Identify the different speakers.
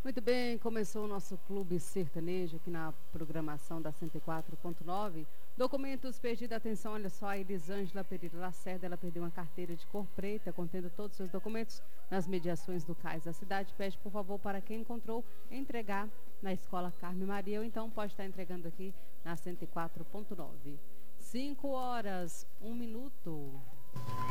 Speaker 1: Muito bem, começou o nosso Clube Sertanejo aqui na programação da 104.9. Documentos perdidos, atenção, olha só, a Elisângela Pereira Lacerda, ela perdeu uma carteira de cor preta contendo todos os seus documentos nas mediações do CAIS da cidade. Pede, por favor, para quem encontrou, entregar na Escola Carme Maria, ou então pode estar entregando aqui na 104.9. 5 horas, 1 minuto.